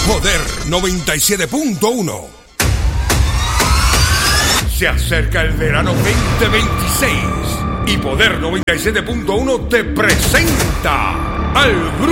Poder 97.1. Se acerca el verano 2026 y Poder 97.1 te presenta al grupo